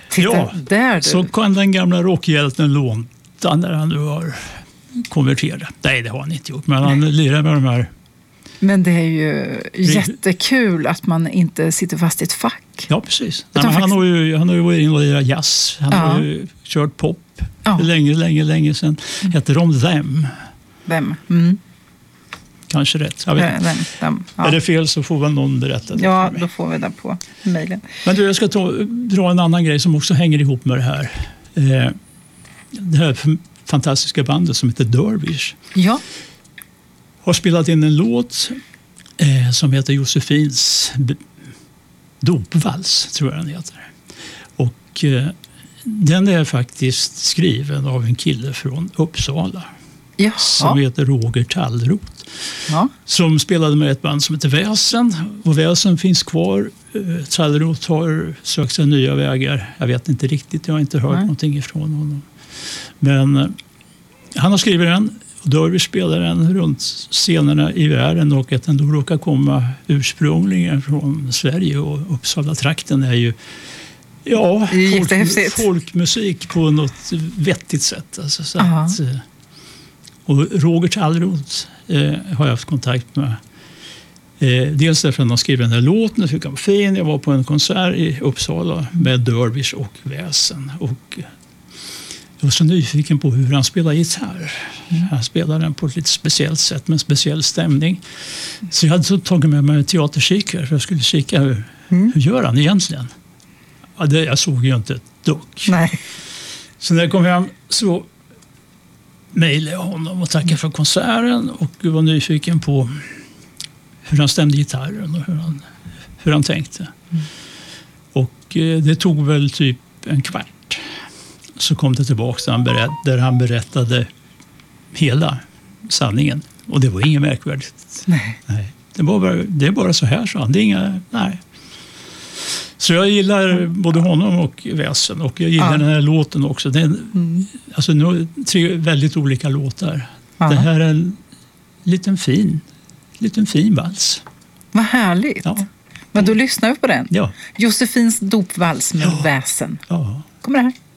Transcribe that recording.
Titta, där du. Så kan den gamla rockhjälten låta när han nu har konverterat. Nej, det har han inte gjort, men han lirar med de här. Men det är ju jättekul att man inte sitter fast i ett fack. Ja, precis. Nej, men han har ju varit inne och lirat jazz. Han har ju kört pop länge sedan. Heter de Them? Them. Kanske rätt. Jag vet. Them. Ja. Är det fel så får väl någon berätta det. Ja, då får vi det på mejlen. Men du, jag ska dra en annan grej som också hänger ihop med det här. Det här fantastiska bandet som heter Dervish. Ja. Har spelat in en låt som heter Josefins dopvals, tror jag den heter. Och den är faktiskt skriven av en kille från Uppsala. Jaha. Som heter Roger Tallroth. Ja. Som spelade med ett band som heter Väsen. Och Väsen finns kvar. Tallroth har sökt sig nya vägar. Jag vet inte riktigt, jag har inte hört någonting ifrån honom. Men han har skrivit den. Och Dervish spelar den runt scenerna i världen, och att den då råkar komma ursprungligen från Sverige, och Uppsala-trakten är ju folkmusik på något vettigt sätt. Alltså, så att, och Roger Tallroth har jag haft kontakt med. Dels därför att han har skrivit den här låten, jag tycker den var fin. Jag var på en konsert i Uppsala med Dervish och Väsen, och jag var så nyfiken på hur han spelar gitarr. Han spelar den på ett lite speciellt sätt med en speciell stämning. Så jag hade så tagit med mig en teaterkikare för jag skulle kika hur gör han egentligen. Ja, jag såg ju inte ett dugg. Nej. Så när jag kom hem så mejlade jag honom och tackade för konserten och var nyfiken på hur han stämde gitarren och hur han tänkte. Och det tog väl typ en kvart. Så kom det tillbaka där han berättade hela sanningen. Och det var inget märkvärdigt. Nej. Det är bara så här, sa han. Det är inga, nej. Så jag gillar både honom och Väsen. Och jag gillar den här låten också. Det är alltså tre väldigt olika låtar. Det här är en liten fin vals. Vad härligt. Ja. Men då lyssnar vi på den. Ja. Josefins dopvals med Väsen. Ja. Kommer det här.